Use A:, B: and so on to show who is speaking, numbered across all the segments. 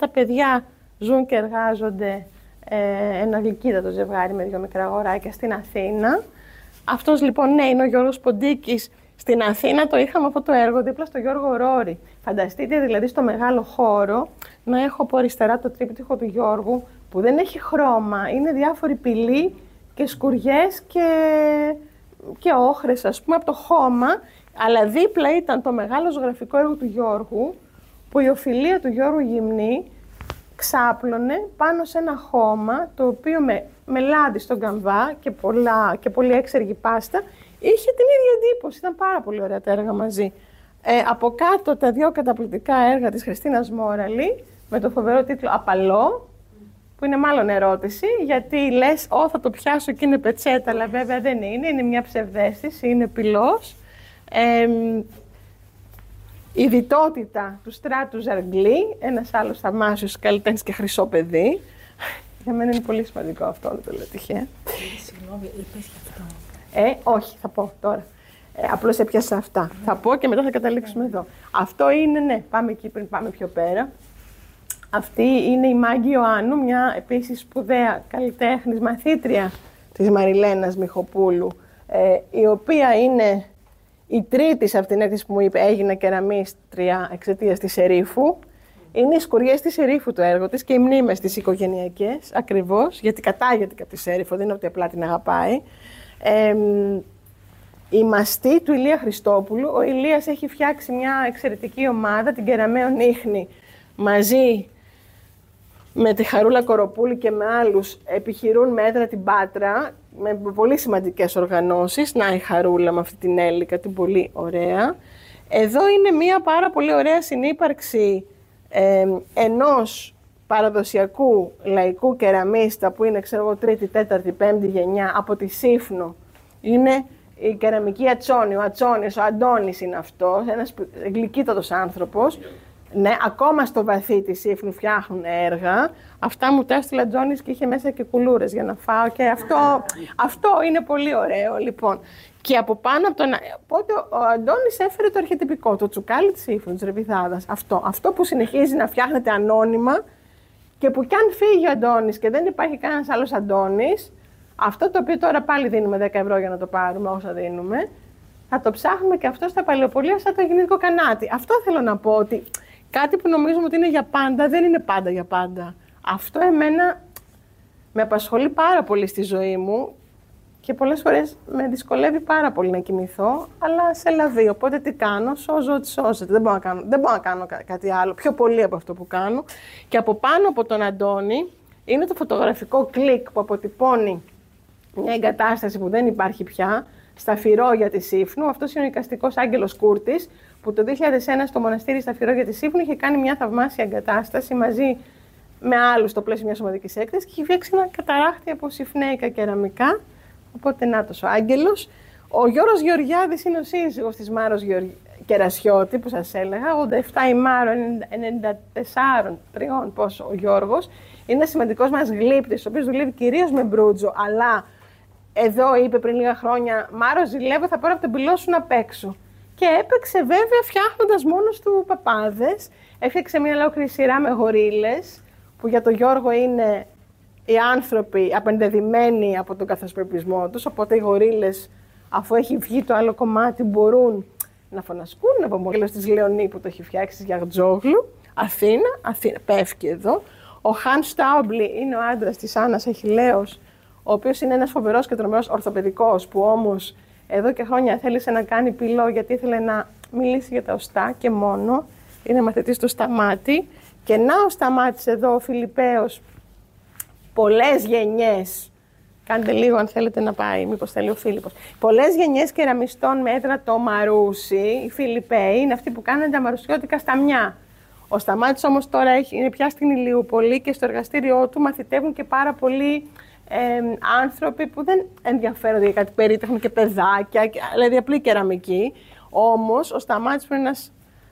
A: τα παιδιά ζουν και εργάζονται ένα γλυκύτατο ζευγάρι με 2 μικρά αγοράκια στην Αθήνα. Αυτός λοιπόν, ναι, είναι ο Γιώργος Ποντίκης. Στην Αθήνα το είχαμε αυτό το έργο δίπλα στο Γιώργο Ρόρη. Φανταστείτε δηλαδή στο μεγάλο χώρο να έχω από αριστερά το τρίπτυχο του Γιώργου που δεν έχει χρώμα, είναι διάφοροι πυλοί και σκουριές και όχρες, ας πούμε, από το χώμα, αλλά δίπλα ήταν το μεγάλο ζωγραφικό έργο του Γιώργου, που η οφειλία του Γιώργου Γυμνή ξάπλωνε πάνω σε ένα χώμα, το οποίο με λάδι στον καμβά και πολύ έξεργη πάστα, είχε την ίδια εντύπωση. Ήταν πάρα πολύ ωραία τα έργα μαζί. Από κάτω τα 2 καταπληκτικά έργα της Χριστίνας Μόραλη, με το φοβερό τίτλο «Απαλό», που είναι μάλλον ερώτηση, γιατί λες, θα το πιάσω και είναι πετσέτα, αλλά βέβαια δεν είναι, είναι μια ψευδαίσθηση, είναι πυλός. Η διτότητα του Στράτου Ζαργκλή, ένας άλλος θαυμάσιος καλλιτέχνης και χρυσό παιδί. Για μένα είναι πολύ σημαντικό αυτό, δεν το λέω τυχαία.
B: Συγγνώμη, είπες και αυτό.
A: Όχι, θα πω τώρα. Απλώς έπιασα αυτά. Θα πω και μετά θα καταλήξουμε εδώ. Αυτό είναι, ναι, πάμε εκεί πριν πάμε πιο πέρα. Αυτή είναι η Μάγκη Ιωάννου, μια επίσης σπουδαία καλλιτέχνης, μαθήτρια της Μαριλένας Μιχοπούλου, η οποία είναι η τρίτη σε αυτήν την έκθεση που μου είπε, έγινα κεραμίστρια εξαιτίας της Σερίφου. Είναι οι σκουριές της Σερίφου το έργο της και οι μνήμες της οικογενειακές, ακριβώς, γιατί κατάγεται και από τη Σερίφου, δεν είναι ότι απλά την αγαπάει. Η μαστή του Ηλία Χριστόπουλου. Ο Ηλίας έχει φτιάξει μια εξαιρετική ομάδα, την Κεραμαίο Ίχνη, μαζί με τη Χαρούλα Κοροπούλη και με άλλους, επιχειρούν με έδρα την Πάτρα, με πολύ σημαντικές οργανώσεις. Να η Χαρούλα με αυτή την Έλικα, την πολύ ωραία. Εδώ είναι μια πάρα πολύ ωραία συνύπαρξη ενός παραδοσιακού λαϊκού κεραμίστα που είναι, ξέρω εγώ, 3η, 4η, 5η γενιά από τη Σύφνο. Είναι η κεραμική Ατσόνη, ο Ατσόνης, ο Αντώνης είναι αυτός, ένας γλυκύτατος άνθρωπος. Ναι, ακόμα στο βαθύ της Σύφνου φτιάχνουν έργα. Αυτά μου τα έστειλε ο Αντώνης και είχε μέσα και κουλούρες για να φάω και αυτό είναι πολύ ωραίο, λοιπόν. Και από πάνω από τον... Οπότε ο Αντώνης έφερε το αρχετυπικό, το τσουκάλι της Σύφνου, της Ρεβιδάδας. Αυτό που συνεχίζει να φτιάχνεται ανώνυμα και που κι αν φύγει ο Αντώνης και δεν υπάρχει κανένας άλλος Αντώνης, αυτό το οποίο τώρα πάλι δίνουμε 10 ευρώ για να το πάρουμε, όσα δίνουμε, θα το ψάχνουμε και αυτό στα παλαιοπολία σαν το γεννητικό κανάτι. Αυτό θέλω να πω, ότι κάτι που νομίζουμε ότι είναι για πάντα, δεν είναι πάντα για πάντα. Αυτό εμένα με απασχολεί πάρα πολύ στη ζωή μου και πολλές φορές με δυσκολεύει πάρα πολύ να κοιμηθώ, αλλά σε λαβεί. Οπότε τι κάνω, σώζω ό,τι σώζεται. Δεν μπορώ να κάνω κάτι άλλο, πιο πολύ από αυτό που κάνω. Και από πάνω από τον Αντώνη είναι το φωτογραφικό κλικ που αποτυπώνει μια εγκατάσταση που δεν υπάρχει πια, στα Φυρόγια της Σύφνου. Αυτός είναι ο εικαστικός Άγγελος Κούρτης, που το 2001 στο μοναστήρι στα Φυρόγια της Σύφνου είχε κάνει μια θαυμάσια εγκατάσταση μαζί με άλλους στο πλαίσιο μιας ομαδικής έκθεσης και είχε φτιάξει ένα καταράχτη από συφνέικα κεραμικά. Οπότε νάτος ο Άγγελος. Ο Γιώργος Γεωργιάδης είναι ο σύζυγος της Μάρος Κερασιώτη, που σας έλεγα, 87 η Μάρο, 94, 3 πόσο ο Γιώργος. Είναι ένας σημαντικός μας γλύπτης, ο οποίος δουλεύει κυρίως με μπρούτζο, αλλά εδώ είπε πριν λίγα χρόνια, Μάρο, ζηλεύω, θα πάρω από τον πυλό σου να παίξω. Και έπαιξε βέβαια φτιάχνοντας μόνος του παπάδες. Έφτιαξε μια ολόκληρη σειρά με γορίλες, που για τον Γιώργο είναι οι άνθρωποι απεντεδειμένοι από τον καθασπρεπισμό τους. Οπότε οι γορίλες, αφού έχει βγει το άλλο κομμάτι, μπορούν να φωνασκούν από μόλις της Λεωνή που το έχει φτιάξει της Γιαγτζόγλου. Αθήνα, πέφτει εδώ. Ο Χαν Στάουμπλι είναι ο άντρας της Άννας Αχιλλέως, ο οποίος είναι ένας φοβερός και τρομερός ορθοπαιδικός, που όμως εδώ και χρόνια θέλησε να κάνει πυλό γιατί ήθελε να μιλήσει για τα οστά και μόνο. Είναι μαθητής του Σταμάτη. Και να ο Σταμάτης εδώ, ο Φιλιππέος, πολλές γενιές. Κάντε λίγο αν θέλετε να πάει, μήπως θέλει ο Φίλιππος. Πολλές γενιές κεραμιστών με έδρα το Μαρούσι, οι Φιλιππέοι, είναι αυτοί που κάνουν τα μαρουσιώτικα σταμιά. Ο Σταμάτης όμως τώρα είναι πια στην Ηλιούπολη και στο εργαστήριό του μαθητεύουν και πάρα πολλοί άνθρωποι που δεν ενδιαφέρονται για κάτι περίτεχνο και παιδάκια, δηλαδή απλή κεραμική. Όμως ο Σταμάτης που είναι ένας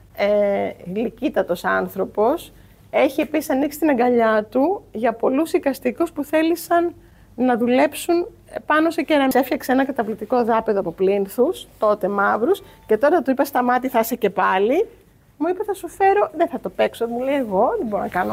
A: γλυκύτατος άνθρωπος, έχει επίσης ανοίξει την αγκαλιά του για πολλούς εικαστικούς που θέλησαν να δουλέψουν πάνω σε κεραμική. Έφτιαξε ένα καταπληκτικό δάπεδο από πλήνθους, τότε μαύρους, και τώρα του είπα Σταμάτη, θα είσαι και πάλι. Μου είπε θα σου φέρω, δεν θα το παίξω, μου λέει εγώ, δεν μπορώ να κάνω